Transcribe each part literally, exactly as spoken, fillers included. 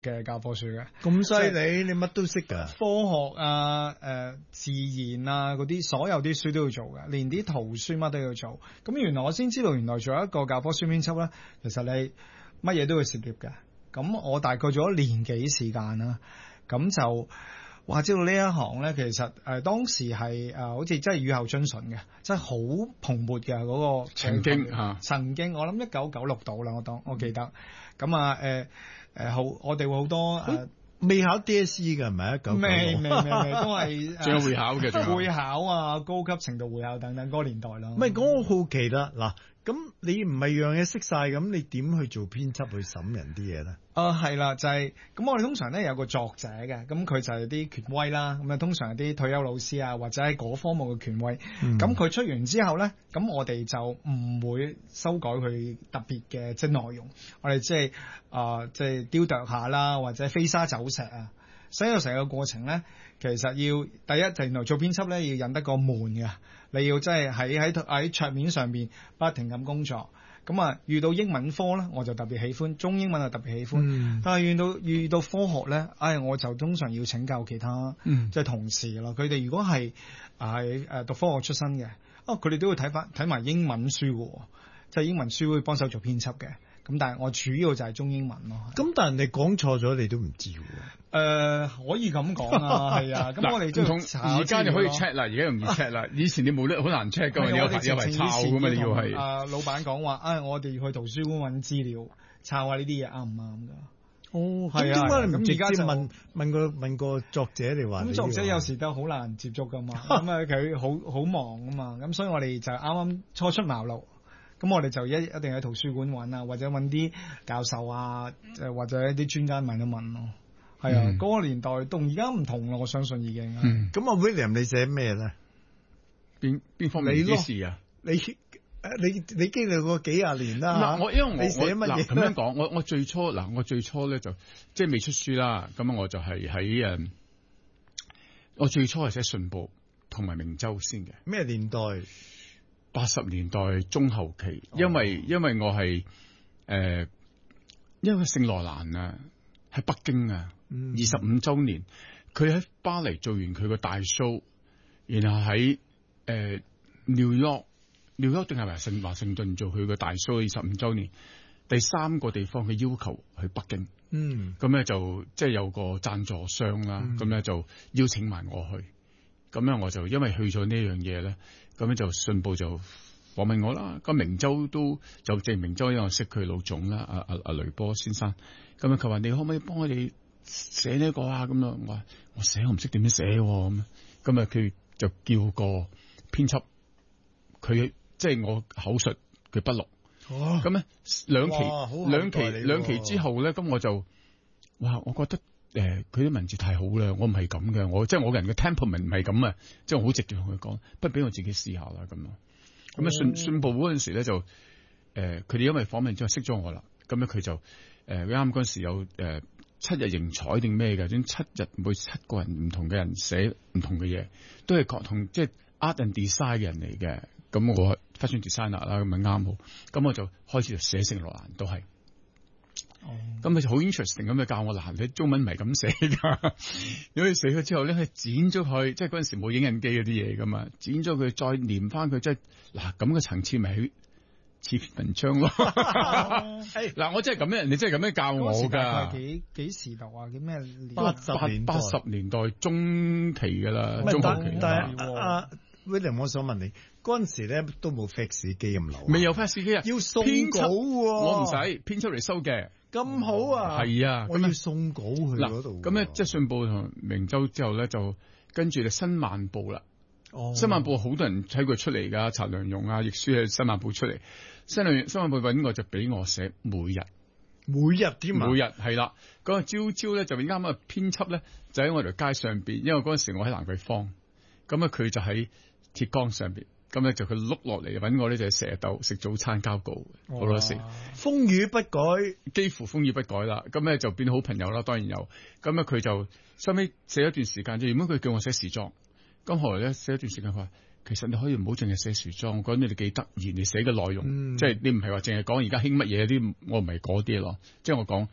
嘅教科書嘅。 咁犀利，你乜都識噶？ 科學啊，誒、呃，自然啊，嗰啲所有啲書都要做嘅，連啲圖書乜都要做。咁原來我先知道，原來做一個教科書編輯咧，其實你乜嘢都會涉獵嘅。咁我大概做咗年幾時間啦，咁就。話知道呢一行咧，其實誒、呃、當時係誒、呃、好似真係雨後春筍嘅，真係好蓬勃嘅嗰、那個曾經嚇、啊， 曾經我諗一九九六度啦，我當我記得咁啊誒誒好，我哋會好多誒。呃未考 D S E 嘅係咪一九？ 未未未未都係仲有會考嘅， 會考啊，高級程度會考等等嗰個年代咯。 唔係，我好奇啦，嗱，咁你唔係樣嘢識晒，咁你點去做編輯去審人啲嘢咧？ 啊係啦，就係、是、咁，我哋通常咧有個作者嘅，咁佢就係啲權威啦，咁啊通常係啲退休老師啊，或者係嗰科目嘅權威。咁、嗯、佢出完之後咧，咁我哋就唔會修改佢特別嘅即係內容，我哋即係啊即係雕琢下啦，或者飛沙走石啊。所以成個過程咧，其實要第一就原來做編輯咧要忍得個悶嘅，你要真係喺喺喺桌面上邊不停咁工作。咁啊，遇到英文科咧，我就特別喜歡；中英文就特別喜歡。嗯、但係遇到遇到科學咧，唉，我就通常要請教其他、嗯、即係同事咯。佢哋如果係係誒讀科學出身嘅，哦，佢哋都會睇翻睇埋英文書嘅，即係英文書會幫手做編輯嘅。咁但係我主要就係中英文咯。 咁但係人哋講錯咗，你都唔知喎。誒、 呃，可以咁講啊，係啊。咁我哋都而家就可以 check 啦，而家容易 check 啦。以前你冇得好難 check 噶嘛，你有排有排抄噶嘛，你要係。 啊，老闆講話，啊，我哋要去圖書館揾資料，抄下呢啲嘢啱唔啱噶？ 哦，係啊。咁點解你唔直接問問個問個作者你話？咁作者有時都好難接觸噶嘛，咁啊佢好好忙啊嘛，咁所以我哋就啱啱初出茅廬。咁我哋就一一定喺圖書館揾啊，或者揾啲教授啊，誒或者啲專家問一問咯。係啊，嗰、嗯、個年代同而家唔同咯，我相信已經。 嗯，咁阿 William 你寫咩咧？ 邊邊方面嘅事啊？ 你誒你你，你經歷過幾廿年啦嚇。 我因為我你寫乜嘢？ 咁樣講，我我最初嗱，我最初咧就即係未出書啦。咁我就係喺誒，我最初係寫信報同埋明周先嘅。 咩年代？ 八十年代中後期，因為、哦、因為我係誒、呃，因為聖羅蘭啊，喺北京啊，二十五週年，佢喺巴黎做完佢個大 show，然後喺誒紐約紐約定係華盛華盛頓做佢個大 show 二十五週年，第三個地方佢要求去北京，嗯，咁咧就即係有個贊助商啦，咁咧、嗯、就邀請埋我去。咁樣我就因為去咗呢樣嘢咧，咁樣就信報就訪問我啦。咁明州都就正明州，因為我識佢老總啦，阿阿阿雷波先生。咁樣佢話你可唔可以幫我哋寫呢個啊？咁樣我話我寫我唔識點樣寫咁。咁啊佢就叫個編輯，佢即係我口述佢筆錄。咁咧兩期兩期兩期之後咧，咁我就哇，我覺得。誒，佢啲、呃、文字太好啦，我唔係咁嘅，我即係我個人嘅 temperament 唔係咁啊，即係我好直接同佢講，不如俾我自己試下啦咁咯。咁啊信信報嗰陣時咧就誒，佢、呃、哋因為訪問之後識咗我啦，咁咧佢就誒啱啱嗰陣時有誒、呃、七日迎彩定咩嘅，總之七日每七個人唔同嘅人寫唔同嘅嘢，都係各同即係 art and design 嘅人嚟嘅。咁我 fashion designer 啦，咁咪啱好，咁我就開始就寫聖羅蘭都係。咁佢就好 interesting 咁就教我嗱，你中文唔係咁寫噶，如果你寫咗之後咧，剪咗佢，即係嗰陣時冇影印機嗰啲嘢噶嘛，剪咗佢再連翻佢，即係嗱咁嘅層次咪似文章咯。嗱，我真係咁樣，人哋真係咁樣教我噶。 幾幾時讀啊？幾咩年？ 八十年代八十年代中期噶啦，中後期。 但係阿 William，我想問你，嗰陣時咧都冇 fax 機咁流， 未有 fax 機啊？ 要送稿， 我唔使編輯嚟收嘅。 咁好啊！ 係啊， 我要送稿去嗰度。 咁咧，即係信報同明州之後咧，就跟住就新晚報啦。哦，新晚報好多人睇佢出嚟噶，查良鏞啊，亦舒喺新晚報出嚟。新亮新晚報搵我就俾我寫每日， 每日添啊！ 每日係啦。嗰個朝朝咧就啱啱編輯咧就喺我條街上邊，因為嗰陣時我喺蘭桂坊，咁啊佢就喺鐵崗上邊。咁咧就佢碌落嚟揾我咧就係蛇豆食早餐交稿，好多時風雨不改， 幾乎風雨不改啦。咁咧就變好朋友啦，當然有。咁咧佢就收尾寫一段時間，就原本佢叫我寫時裝，咁後來咧寫一段時間，佢話其實你可以唔好淨係寫時裝，我覺得你哋幾得意，你寫嘅內容，嗯、即係你唔係話淨係講而家興乜嘢啲，我唔係嗰啲咯，即係我講。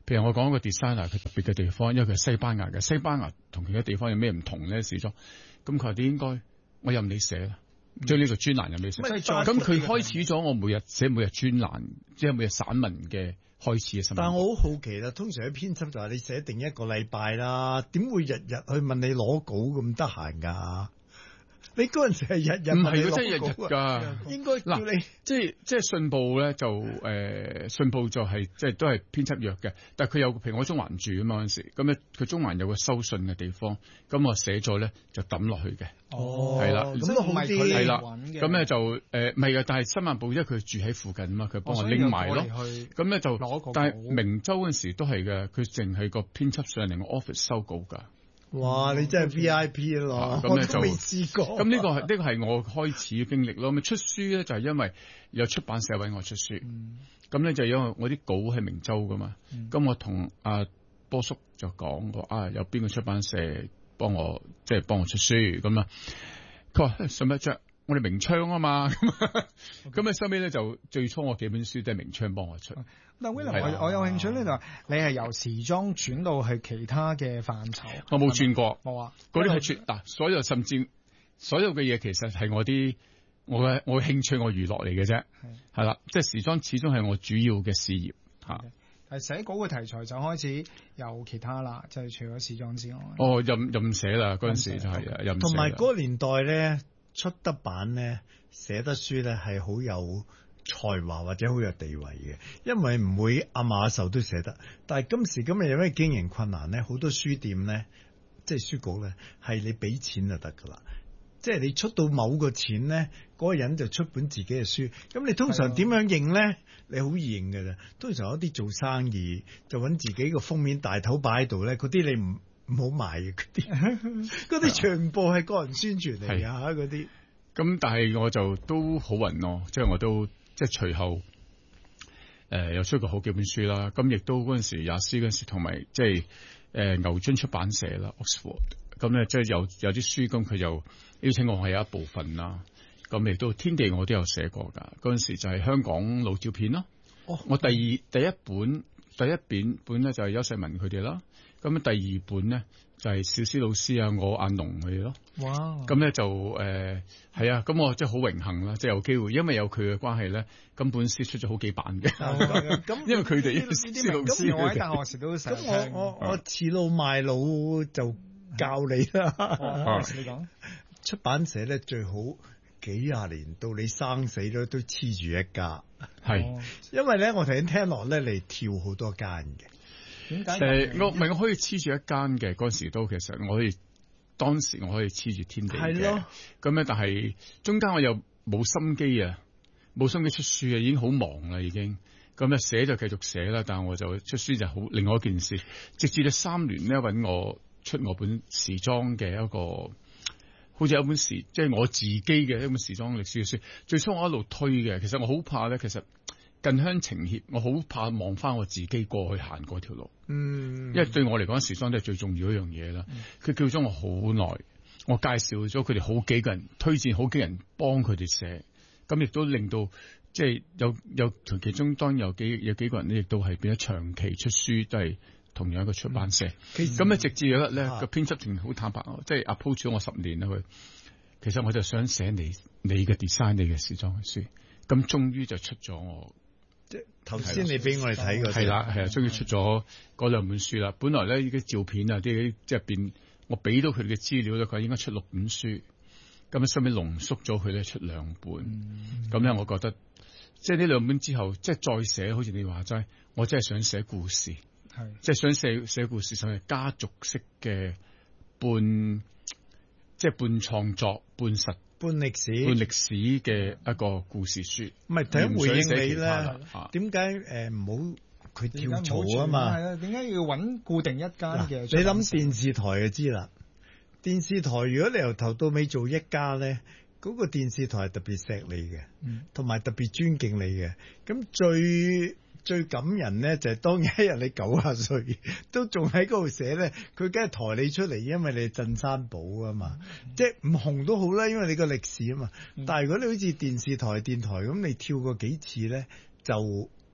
譬如我講一個 designer 佢特別嘅地方，因為佢係西班牙嘅，西班牙同其他地方有咩唔同咧？時裝，咁佢話你應該我任你寫啦。將呢個專欄任你寫，咁佢開始咗我每日寫每日專欄，即係每日散文嘅開始嘅新聞。 但係我好好奇啦，通常啲編輯就話你寫定一個禮拜啦，點會日日去問你攞稿咁得閒㗎？你嗰陣時係日日唔係喎， 真係日日㗎， 應該叫你即係即係信報咧就誒、呃、信報就係、是、即係都係編輯約嘅，但係佢有譬如我中環住啊嘛嗰陣時，咁咧佢中環有個收信嘅地方，咁我寫咗咧就抌落去嘅， 哦， 係啦， 咁都好啲， 係啦，咁咧就誒唔係嘅，但係新聞報因為佢住喺附近啊嘛，佢幫我拎埋咯，咁咧就但係明州嗰陣時都係嘅，佢淨係個編輯上嚟我 office 收稿㗎。 哇！你真係 V I P 咯， 咁、啊、就未試過。咁呢、這個係呢、這個係我開始嘅經歷咯。咁出書咧就係、是、因為有出版社揾我出書，咁咧、嗯、就因為我啲稿係明州噶嘛，咁、嗯、我同阿、啊、波叔就講過啊，有邊個出版社幫我即係幫我出書咁啊？佢話使乜啫？我哋明窗啊嘛，咁咁啊收尾咧就最初我幾本書都係明窗幫我出。 但 William，我我有興趣咧就係你係由時裝轉到去其他嘅範疇。 我冇轉過， 冇啊， 嗰啲係轉嗱，所有甚至所有嘅嘢其實係我啲我嘅我嘅興趣我娛樂嚟嘅啫，係啦，即係時裝始終係我主要嘅事業嚇。 係寫稿嘅題材就開始有其他啦，就係除咗時裝之外。 哦，任任寫啦，嗰陣時就係啊，任寫。 同埋嗰個年代咧，出得版咧，寫得書咧係好有才華或者好有地位嘅，因為唔會阿馬手都寫得。但係今時今日有咩經營困難咧？好多書店咧，即係書局咧，係你俾錢就得噶啦。即係你出到某個錢咧，嗰、那個人就出本自己嘅書。咁你通常點樣認咧？你好易認㗎咋。通常有啲做生意就揾自己個封面大頭擺喺度咧，嗰啲你唔唔好賣嘅嗰啲，嗰啲全部係個人宣傳嚟㗎嗰啲。 咁但係我就都好運咯，即係我都即係隨後誒又出過好幾本書啦。咁亦都嗰陣時也斯嗰陣時同埋即係誒牛津出版社啦 Oxford。咁咧即係有有啲書咁佢就邀請我係有一部分啦。咁亦都天地我都有寫過㗎。嗰陣時就係香港老照片咯。哦、我第二第一本第一本本咧就係邱世文佢哋啦。咁第二本咧就係小思老師啊，我阿龍佢哋咯。哇！咁咧就誒係啊，咁我真係好榮幸啦，即係有機會，因為有佢嘅關係咧，咁本書出咗好幾版嘅。咁因為佢哋啲啲老師， 我喺大學時都成日聽。 咁我我我恃老賣老就教你啦。 哦、你講出版社咧最好幾廿年到你生死咗都黐住一家。 係， 因為咧我頭先聽落咧你跳好多間嘅。 點解？誒，我唔係我可以黐住一間嘅嗰陣時都，其實我可以當時我可以黐住天地嘅。係咯。咁咧，但係中間我又冇心機啊，冇心機出書啊，已經好忙啦，已經。咁咧寫就繼續寫啦，但係我就出書就好另外一件事。直至咧三年咧揾我出我本時裝嘅一個，好似有本時即係我自己嘅一本時裝歷史嘅書。最初我一路推嘅，其實我好怕咧，其實。近鄉情怯，我好怕望翻我自己過去行嗰條路。嗯，因為對我嚟講，時裝都係最重要一樣嘢啦。佢、嗯、叫咗我好耐，我介紹咗佢哋好幾個人，推薦好幾人幫佢哋寫，咁亦都令到即係有有其中當然有幾有幾個人咧，亦都係變咗長期出書，都係同樣一個出版社。咁咧、嗯，直至有一咧個編輯仲好坦白，即係 approach 咗我十年啦。佢其實我就想寫你你嘅 design，你嘅時裝嘅書，咁終於就出咗我。 即係頭先你俾我哋睇過， 係啦係啊，終於出咗嗰兩本書啦。本來咧呢啲照片啊，啲即係變，我俾到佢哋嘅資料咧，佢應該出六本書，咁啊，收尾濃縮咗佢咧出兩本。咁咧、嗯，我覺得即係呢兩本之後，即係再寫，好似你話齋，我真係想寫故事，係即係想寫寫故事，想係家族式嘅半，即係半創作半實。 半歷史， 半歷史嘅一個故事書， 唔係第一回應你咧？點解誒唔好佢跳槽啊嘛？ 係啊，點解要揾固定一間嘅？ 你諗電視台就知啦。電視台如果你由頭到尾做一家咧，嗰、嗰個電視台係特別錫你嘅，同埋、嗯、特別尊敬你嘅。咁最最感人咧，就係、是、當一日你九十歲都仲喺嗰度寫咧，佢梗係抬你出嚟，因為你係鎮山寶啊嘛。嗯、即係唔紅都好啦，因為你個歷史啊嘛。嗯、但係如果你好似電視台、電台咁，你跳過幾次咧，就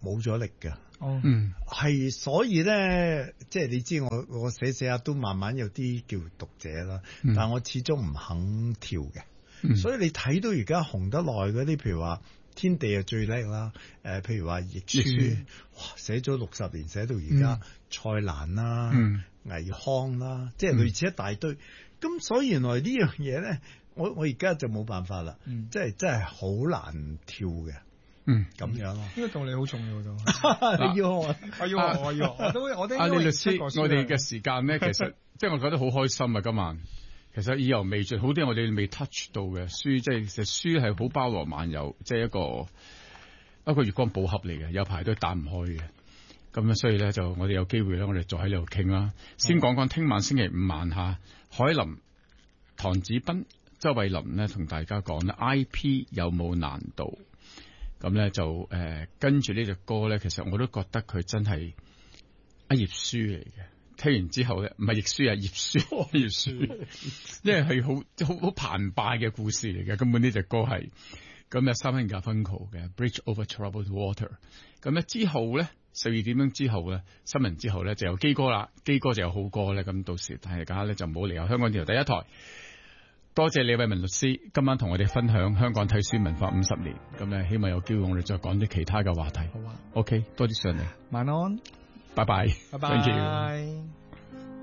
冇咗力嘅。 哦， 嗯， 係，所以咧，即係你知我我寫寫下都慢慢有啲叫讀者啦， 嗯、 但係我始終唔肯跳嘅。 嗯、 所以你睇到而家紅得耐嗰啲，譬如話天地係最叻啦，誒、呃，譬如話亦舒，哇，寫咗六十年，寫到而家，蔡瀾啦、 嗯、 倪匡啦，即係類似一大堆。咁、嗯、所以原來呢樣嘢咧，我我而家就冇辦法啦， 嗯、 即係真係好難跳嘅。 嗯， 咁樣咯， 呢個道理好重要都。 你要我， 我要我，我要我都我都。 阿李律師，我哋嘅時間咧，其實即係我覺得好開心啊！今晚其實意猶未盡，好啲我哋未 touch 到嘅書，即係其實書係好包羅萬有，即係一個一個月光寶盒嚟嘅，有排都打唔開嘅。咁咧，所以咧就我哋有機會咧，我哋再喺呢度傾啦。先講講聽晚星期五晚下，海林、唐子斌、周慧琳咧同大家講咧 I P 有冇難度？咁咧就誒、呃、跟住呢隻歌咧，其實我都覺得佢真係一頁書嚟嘅。聽完之後咧，唔係頁書啊，頁書，頁書，因為係好好好澎湃嘅故事嚟嘅。根本呢隻歌係咁啊，Simon Garfunkel 嘅《Bridge Over Troubled Water》。咁咧之後咧，十二點鐘之後咧，新聞之後咧就有基歌啦，基歌就有好歌咧。咁到時大家咧就唔好離開香港電台第一台。多謝李偉文律師今晚同我哋分享香港睇書文化五十年，咁咧希望有機會我哋再講啲其他嘅話題。 好啊 ，OK，多啲上嚟， 晚安， 拜拜， 拜拜。 Thank you。